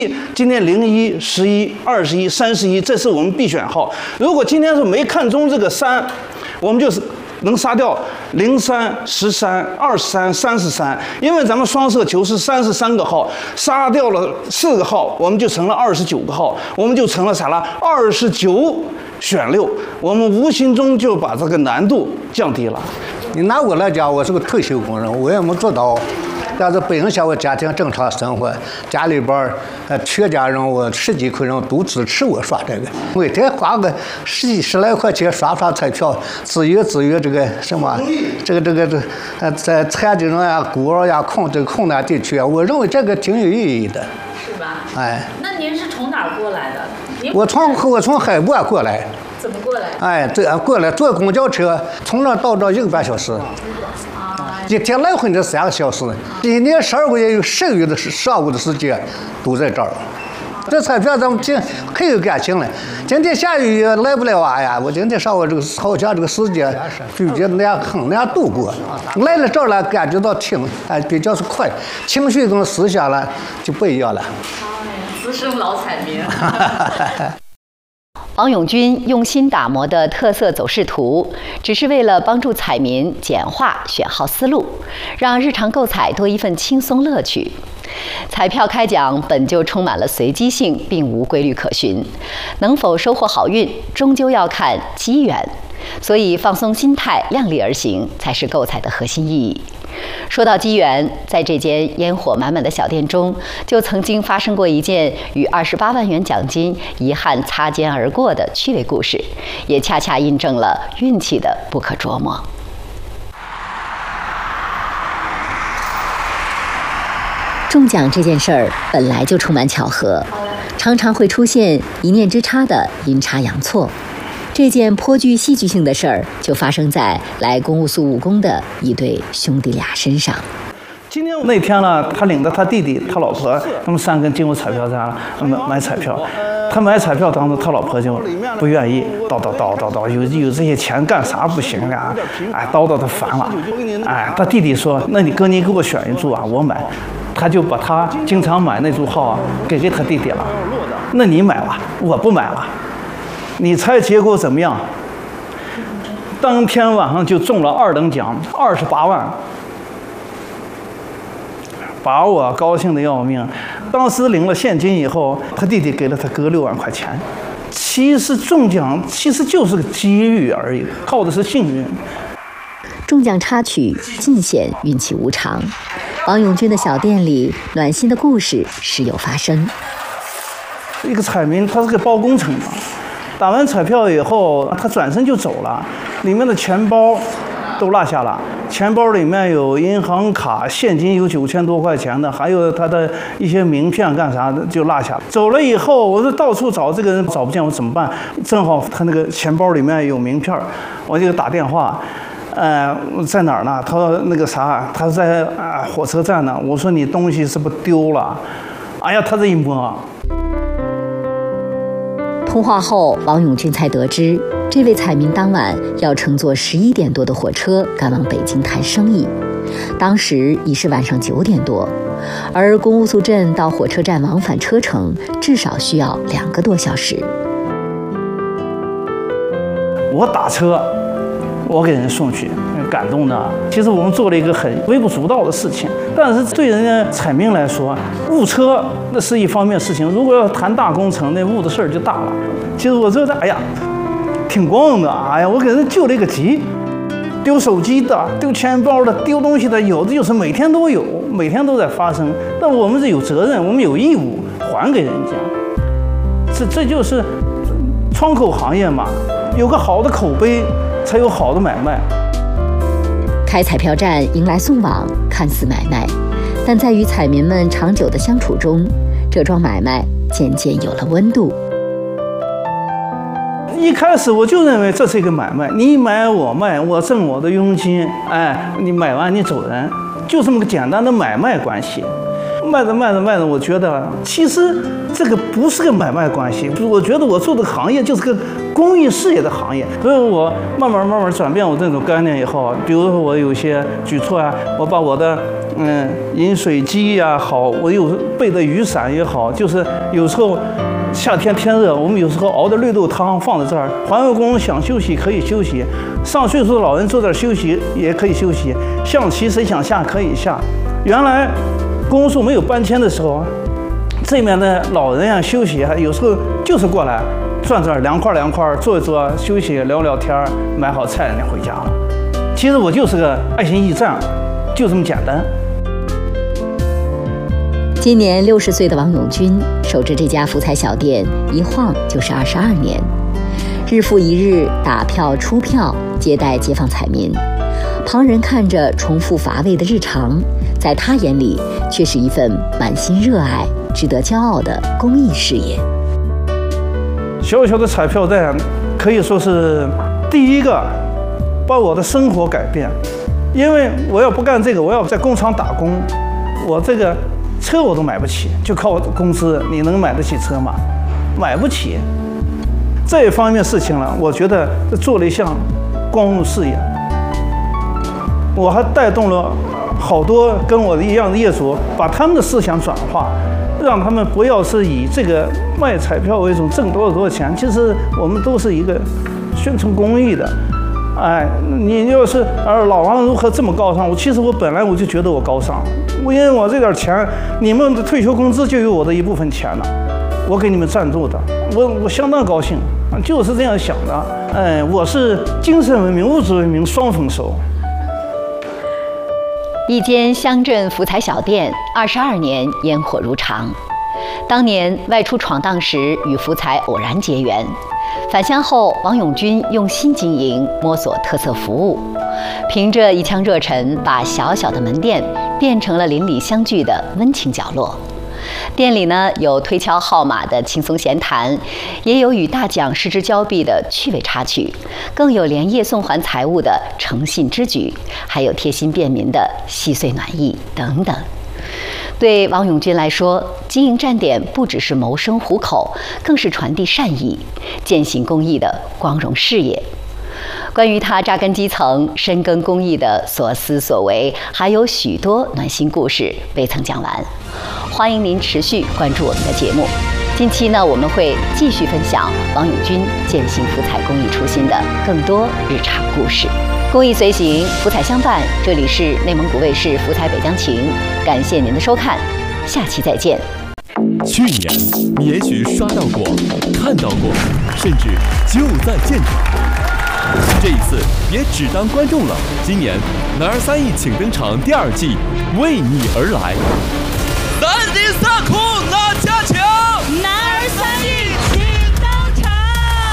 今天01、11、21、31，这是我们必选号。如果今天是没看中这个3，我们就是能杀掉03、13、23、33，因为咱们双色球是33个号，杀掉了4个号，我们就成了29个号，我们就成了啥了？29选6，我们无形中就把这个难度降低了。 你拿我来讲，我是个退休工人，我也没做到。但是不影响我家庭正常生活，家里边全家人我10几口人都支持我刷这个，每天花个10来块钱刷彩票，自娱这个什么，在残疾人呀、孤儿呀、困难地区啊，我认为这个挺有意义的。 是吧？ 哎。 那您是从哪儿过来的？ 我从海关过来。 怎么过来？ 哎，对，过来坐公交车，从那到这1个半小时。一天来回的3个小时，一年12个月有10个月的上午的时间都在这儿。这彩票咱们可有感情了。今天下雨来不了啊呀！我今天上午好像这个时间就觉得那样度过。来了这儿了，感觉到比较是快，情绪跟思想了就不一样了。 资深老彩民。 王永军用心打磨的特色走势图，只是为了帮助彩民简化选号思路，让日常购彩多一份轻松乐趣。彩票开奖本就充满了随机性，并无规律可循，能否收获好运，终究要看机缘。所以放松心态，量力而行，才是购彩的核心意义。说到机缘，在这间烟火满满的小店中，就曾经发生过一件与28万元奖金遗憾擦肩而过的趣味故事，也恰恰印证了运气的不可捉摸。中奖这件事儿本来就充满巧合，常常会出现一念之差的阴差阳错。这件颇具戏剧性的事儿就发生在来公务宿务工的一对兄弟俩身上。 今天那天呢，他领着他弟弟、他老婆，他们3个人进入彩票站了，买彩票。他买彩票当中，他老婆就不愿意，叨，有这些钱干啥不行啊？哎，叨他烦了。哎，他弟弟说：“那你哥，你给我选一注啊，我买。”他就把他经常买那注号啊给他弟弟了。那你买了，我不买了。你猜结果怎么样？当天晚上就中了2等奖，28万，把我高兴的要命。当时领了现金以后，他弟弟给了他哥6万块钱。其实中奖其实就是个机遇而已，靠的是幸运。 中奖插曲尽显运气无常。王永军的小店里，暖心的故事时有发生。 一个彩民，他是个包工程嘛。打完彩票以后，他转身就走了，里面的钱包都落下了。钱包里面有银行卡、现金有9000多块钱的，还有他的一些名片干啥的就落下了。走了以后，我就到处找这个人，找不见，我怎么办？正好他那个钱包里面有名片，我就打电话。在哪儿呢？他说那个啥，他在火车站呢。我说你东西是不是丢了？哎呀，他这一摸。 通话后，王永军才得知，这位彩民当晚要乘坐11点多的火车赶往北京谈生意，当时已是晚上9点多，而公务宿镇到火车站往返车程至少需要2个多小时。 我打车，我给人送去，感动的。其实我们做了一个很微不足道的事情，但是对人家彩民来说，误车那是一方面事情，如果要谈大工程，那误的事儿就大了。其实我觉得，哎呀，挺光的，哎呀，我给人救了一个急。丢手机的、丢钱包的、丢东西的，有的就是每天都有，每天都在发生。但我们是有责任，我们有义务还给人家。这就是窗口行业嘛，有个好的口碑，才有好的买卖。 开彩票站迎来送往，看似买卖，但在与彩民们长久的相处中，这桩买卖渐渐有了温度。 一开始我就认为这是一个买卖，你买我卖，我挣我的佣金，哎，你买完你走人，就这么个简单的买卖关系。 卖着，我觉得其实这个不是个买卖关系，我觉得我做的行业就是个公益事业的行业，所以我慢慢转变我这种概念以后，比如说我有些举措啊，我把我的饮水机呀好，我有备的雨伞也好，就是有时候夏天天热，我们有时候熬的绿豆汤放在这儿，环卫工想休息可以休息，上岁数的老人坐这儿休息也可以休息，象棋谁想下可以下。原来公诉没有搬迁的时候，这面的老人呀休息，有时候就是过来转这儿凉快坐一坐休息聊聊天，买好菜你回家了。其实我就是个爱心驿站，就这么简单。 今年60岁的王永军守着这家福彩小店，一晃就是22年，日复一日打票出票，接待街坊彩民。旁人看着重复乏味的日常，在他眼里却是一份满心热爱、值得骄傲的公益事业。 小小的彩票店可以说是第一个把我的生活改变，因为我要不干这个，我要在工厂打工，我这个车我都买不起，就靠工资，你能买得起车吗？买不起。这一方面事情了，我觉得做了一项光荣事业。我还带动了好多跟我一样的业主，把他们的思想转化，让他们不要是以这个卖彩票为主，挣多少钱。其实我们都是一个宣传公益的。哎，你要是老王如何这么高尚？其实我本来我就觉得我高尚，因为我这点钱，你们的退休工资就有我的一部分钱了，我给你们赞助的，我相当高兴，就是这样想的。哎，我是精神文明、物质文明双丰收。 一间乡镇福彩小店，22年烟火如常。当年外出闯荡时与福彩偶然结缘，返乡后王永军用心经营，摸索特色服务，凭着一腔热忱，把小小的门店变成了邻里相聚的温情角落。店里呢有推敲号码的轻松闲谈，也有与大奖失之交臂的趣味插曲，更有连夜送还财物的诚信之举，还有贴心便民的细碎暖意等等。对王永军来说，经营站点不只是谋生糊口，更是传递善意、践行公益的光荣事业。关于他扎根基层、深耕公益的所思所为，还有许多暖心故事未曾讲完。欢迎您持续关注我们的节目。近期呢，我们会继续分享王永军践行福彩公益初心的更多日常故事。公益随行，福彩相伴。这里是内蒙古卫视福彩北疆情，感谢您的收看，下期再见。 去年你也许刷到过、看到过，甚至就在现场。这一次别只当观众了，今年男儿3亿请登场第2季为你而来。3迪萨库拉加强， 男儿3亿请登场。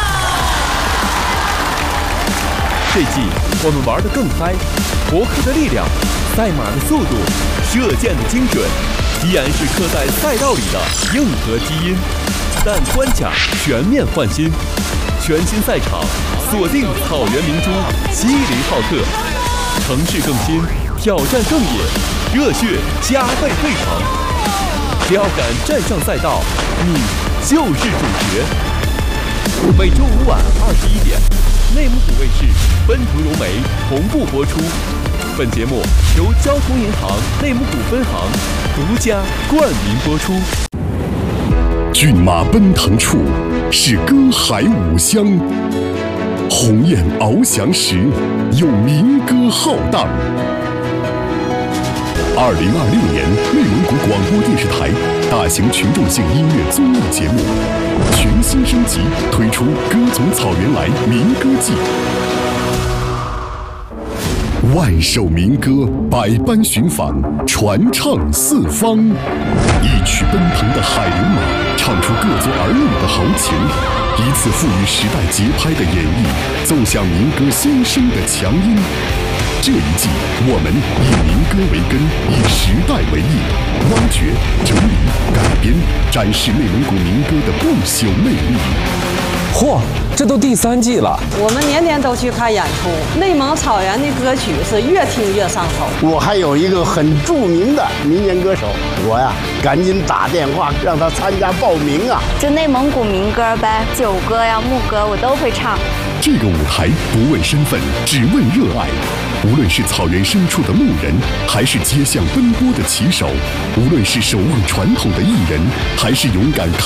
这季我们玩得更嗨，博客的力量、赛马的速度、射箭的精准，依然是刻在赛道里的硬核基因，但关卡全面换新，全新赛场锁定草原明珠，西林浩克，城市更新，挑战更野，热血加倍沸腾。只要敢站上赛道，你就是主角。每周5晚21点，内蒙古卫视、奔腾融媒同步播出。本节目由交通银行内蒙古分行独家冠名播出。 骏马奔腾处是歌海五乡，鸿雁翱翔时有民歌浩荡。2026年内蒙古广播电视台大型群众性音乐综艺节目全新升级，推出《歌从草原来》民歌季。万首民歌百般寻访，传唱四方。一曲奔腾的海流马，唱出各族儿女的豪情。一次赋予时代节拍的演绎，奏响民歌先声的强音。这一季，我们以民歌为根，以时代为翼，挖掘、整理、改编，展示内蒙古民歌的不朽魅力。 嚯，这都第3季了。 我们年年都去看演出，内蒙草原的歌曲是越听越上头。 我还有一个很著名的民间歌手，我呀赶紧打电话让他参加报名啊！ 就内蒙古民歌呗，酒歌呀、牧歌我都会唱。 这个舞台不问身份，只问热爱。无论是草原深处的牧人，还是街巷奔波的骑手；无论是守望传统的艺人，还是勇敢